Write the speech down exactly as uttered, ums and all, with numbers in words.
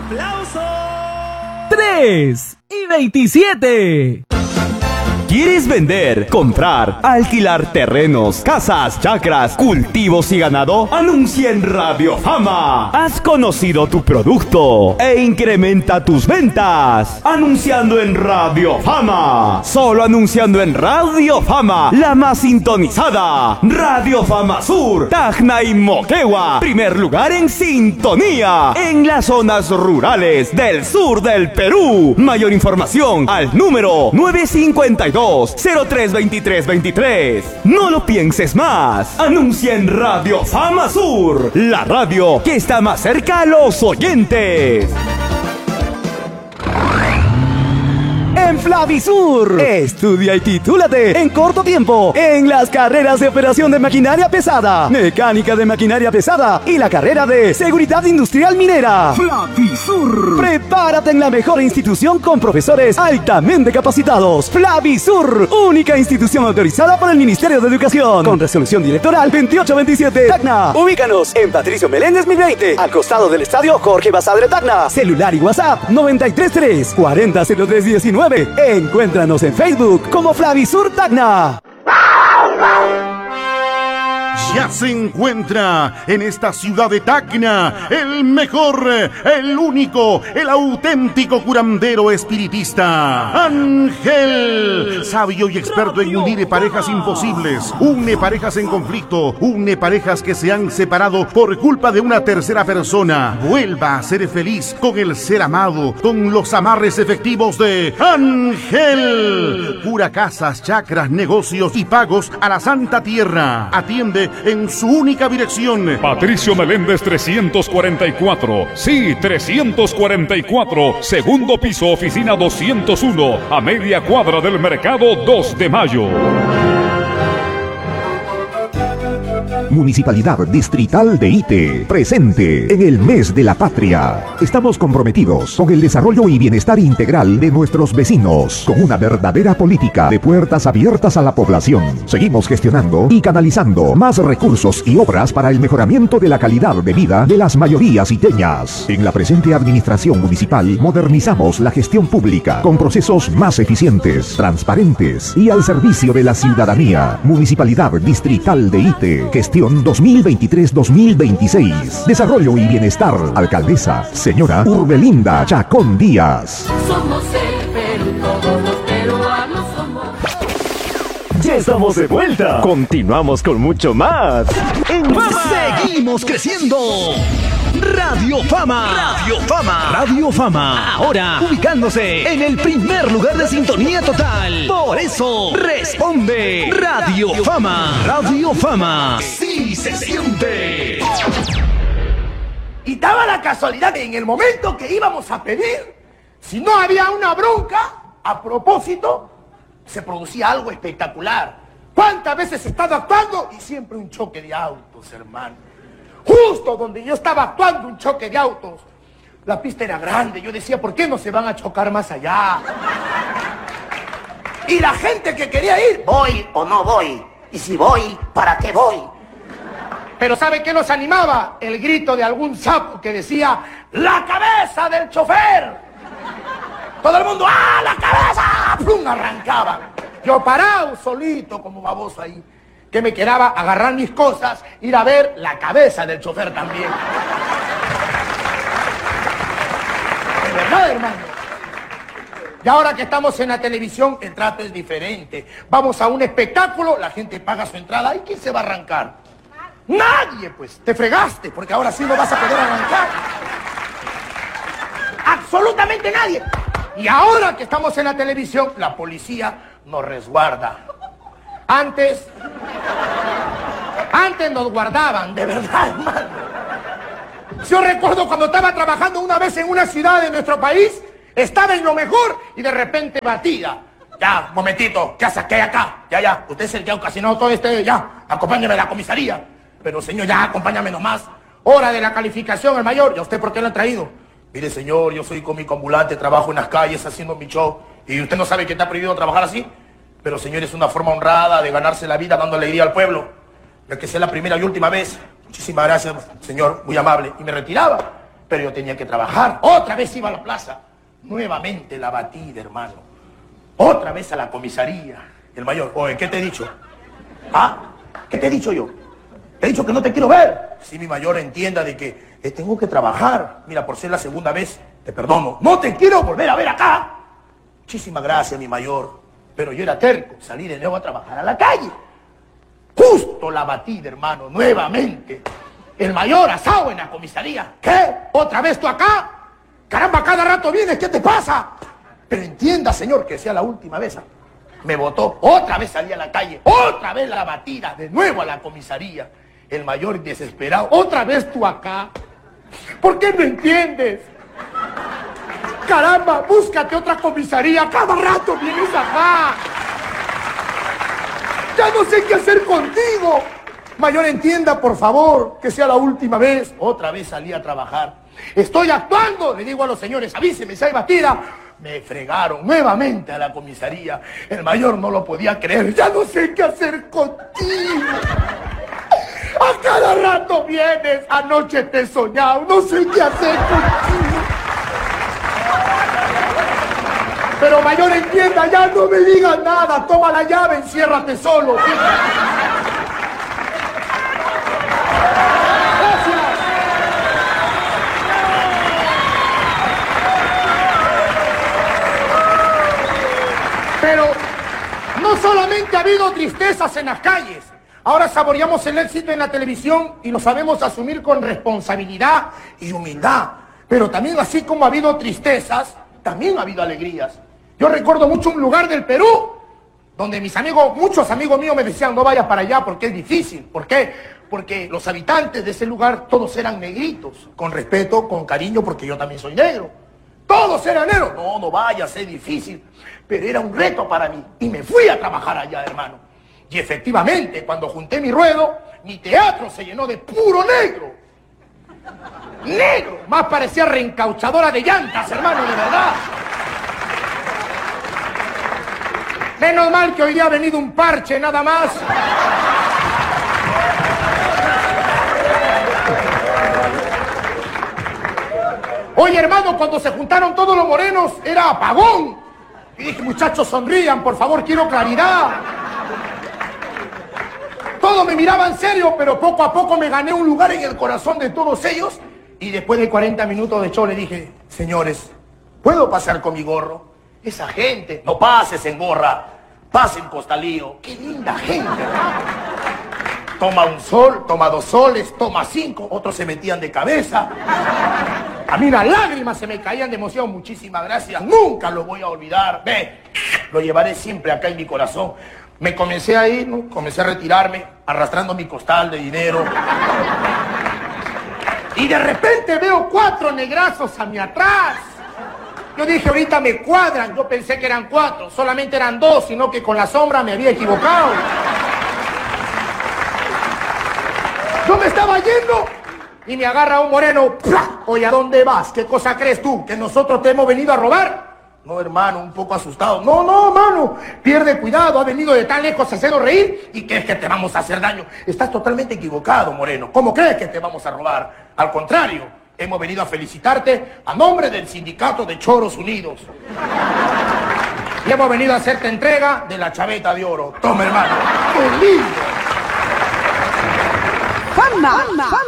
¡Aplausos! tres y veintisiete. ¿Quieres vender, comprar, alquilar terrenos, casas, chacras, cultivos y ganado? Anuncia en Radio Fama. Has conocido tu producto e incrementa tus ventas. Anunciando en Radio Fama. Solo anunciando en Radio Fama, la más sintonizada. Radio Fama Sur, Tacna y Moquegua. Primer lugar en sintonía en las zonas rurales del sur del Perú. Mayor información al número nueve cinco dos, cero tres dos tres dos tres. No lo pienses más. Anuncia en Radio Fama Sur, la radio que está más cerca a los oyentes. En Flavisur, estudia y titúlate en corto tiempo en las carreras de operación de maquinaria pesada, mecánica de maquinaria pesada y la carrera de seguridad industrial minera. Flavisur. Prepárate en la mejor institución con profesores altamente capacitados. Flavisur, única institución autorizada por el Ministerio de Educación, con resolución directoral veintiocho veintisiete. Tacna. Ubícanos en Patricio Meléndez mil veinte, al costado del estadio Jorge Basadre Tacna. Celular y WhatsApp noventa y tres tres, cuarenta cero tres diecinueve. Encuéntranos en Facebook como Flavisur Tacna. Ya se encuentra en esta ciudad de Tacna el mejor, el único, el auténtico curandero espiritista, Ángel, sabio y experto en unir parejas imposibles, une parejas en conflicto, une parejas que se han separado por culpa de una tercera persona. Vuelva a ser feliz con el ser amado, con los amarres efectivos de Ángel. Cura casas, chacras, negocios y pagos a la Santa Tierra. Atiende en su única dirección. Patricio Meléndez trescientos cuarenta y cuatro. Sí, trescientos cuarenta y cuatro. Segundo piso, oficina doscientos uno. A media cuadra del mercado dos de mayo. Municipalidad Distrital de Ite, presente en el Mes de la Patria. Estamos comprometidos con el desarrollo y bienestar integral de nuestros vecinos, con una verdadera política de puertas abiertas a la población. Seguimos gestionando y canalizando más recursos y obras para el mejoramiento de la calidad de vida de las mayorías iteñas. En la presente administración municipal modernizamos la gestión pública con procesos más eficientes, transparentes y al servicio de la ciudadanía. Municipalidad Distrital de Ite, gestión dos mil veintitrés dos mil veintiséis. Desarrollo y bienestar. Alcaldesa, señora Urbelinda Chacón Díaz. Somos el Perú, todos los peruanos somos. Ya estamos de vuelta. Continuamos con mucho más. En Fama. Seguimos creciendo. Radio Fama. Radio Fama. Radio Fama. Ahora ubicándose en el primer lugar de sintonía total. Por eso responde Radio Fama. Radio Fama. Sí se siente. Y daba la casualidad que en el momento que íbamos a pedir, si no había una bronca, a propósito, se producía algo espectacular. ¿Cuántas veces he estado actuando? Y siempre un choque de autos, hermano. Justo donde yo estaba actuando un choque de autos. La pista era grande. Yo decía, ¿por qué no se van a chocar más allá? Y la gente que quería ir, ¿voy o no voy? Y si voy, ¿para qué voy? Pero ¿sabe qué nos animaba? El grito de algún sapo que decía, ¡la cabeza del chofer! Todo el mundo, ¡ah, la cabeza! ¡Plum! Arrancaba. Yo parado solito como baboso ahí. Que me quedaba agarrar mis cosas, ir a ver la cabeza del chofer también. De verdad, hermano. Y ahora que estamos en la televisión, el trato es diferente. Vamos a un espectáculo, la gente paga su entrada. ¿Y quién se va a arrancar? Nadie, pues. Te fregaste, porque ahora sí no vas a poder arrancar. Absolutamente nadie. Y ahora que estamos en la televisión, la policía nos resguarda. Antes, antes nos guardaban, de verdad, hermano. Yo recuerdo cuando estaba trabajando una vez en una ciudad de nuestro país, estaba en lo mejor y de repente batida. Ya, un momentito, ¿qué hace? ¿Qué hay acá? Ya, ya, usted es el que ha ocasionado todo este, ya, acompáñame a la comisaría. Pero señor, ya, acompáñame nomás. Hora de la calificación, el mayor. ¿Y a usted por qué lo han traído? Mire, señor, yo soy cómico ambulante, trabajo en las calles haciendo mi show. ¿Y usted no sabe que te ha prohibido trabajar así? Pero, señor, es una forma honrada de ganarse la vida dando alegría al pueblo. Ya que sea la primera y última vez. Muchísimas gracias, señor, muy amable. Y me retiraba. Pero yo tenía que trabajar. Otra vez iba a la plaza. Nuevamente la batida, hermano. Otra vez a la comisaría. El mayor, oye, ¿qué te he dicho? ¿Ah? ¿Qué te he dicho yo? Te he dicho que no te quiero ver. Si mi mayor entienda de que eh, tengo que trabajar. Mira, por ser la segunda vez, te perdono. No te quiero volver a ver acá. Muchísimas gracias, mi mayor. Pero yo era terco. Salí de nuevo a trabajar a la calle. Justo la batida, hermano, nuevamente. El mayor asado en la comisaría. ¿Qué? ¿Otra vez tú acá? Caramba, cada rato vienes, ¿qué te pasa? Pero entienda, señor, que sea la última vez. Me botó, otra vez salí a la calle, otra vez la batida, de nuevo a la comisaría. El mayor desesperado, otra vez tú acá. ¿Por qué no entiendes? Caramba, búscate otra comisaría, cada rato vienes acá. Ya no sé qué hacer contigo. Mayor, entienda, por favor, que sea la última vez. Otra vez salí a trabajar. Estoy actuando, le digo a los señores, avíseme si hay batida. Me fregaron nuevamente a la comisaría. El mayor no lo podía creer. Ya no sé qué hacer contigo. A cada rato vienes. Anoche te he soñado. No sé qué hacer contigo. Pero mayor, entienda, ya no me digas nada. Toma la llave, enciérrate solo. Pero no solamente ha habido tristezas en las calles, ahora saboreamos el éxito en la televisión y lo sabemos asumir con responsabilidad y humildad. Pero también, así como ha habido tristezas, también ha habido alegrías. Yo recuerdo mucho un lugar del Perú donde mis amigos, muchos amigos míos me decían, no vayas para allá porque es difícil. ¿Por qué? Porque los habitantes de ese lugar todos eran negritos, con respeto, con cariño, porque yo también soy negro. Todos eran negros. No, no vayas, es difícil. Pero era un reto para mí. Y me fui a trabajar allá, hermano. Y efectivamente, cuando junté mi ruedo, mi teatro se llenó de puro negro. Negro. Más parecía reencauchadora de llantas, hermano, de verdad. Menos mal que hoy día ha venido un parche, nada más. Oye, hermano, cuando se juntaron todos los morenos, era apagón. Y dije, muchachos, sonrían, por favor, quiero claridad. Todos me miraban serio, pero poco a poco me gané un lugar en el corazón de todos ellos. Y después de cuarenta minutos de show le dije, señores, ¿puedo pasar con mi gorro? Esa gente, no pases en gorra, pase en costalío. Qué linda gente, hermano. Toma un sol, toma dos soles, toma cinco, otros se metían de cabeza. A mí las lágrimas se me caían de emoción. Muchísimas gracias, nunca lo voy a olvidar. Ve, lo llevaré siempre acá en mi corazón. Me comencé a ir, ¿no? Comencé a retirarme, arrastrando mi costal de dinero. Y de repente veo cuatro negrazos a mi atrás. Yo dije, ahorita me cuadran. Yo pensé que eran cuatro, solamente eran dos, sino que con la sombra me había equivocado. Yo me estaba yendo y me agarra un moreno. ¡Plah! Oye, ¿a dónde vas? ¿Qué cosa crees tú? ¿Que nosotros te hemos venido a robar? No, hermano, un poco asustado. No, no, hermano, pierde cuidado. Ha venido de tan lejos a hacernos reír y crees que te vamos a hacer daño. Estás totalmente equivocado, moreno. ¿Cómo crees que te vamos a robar? Al contrario, hemos venido a felicitarte a nombre del Sindicato de Choros Unidos. Y hemos venido a hacerte entrega de la chaveta de oro. Toma, hermano. ¡Qué lindo! Fama.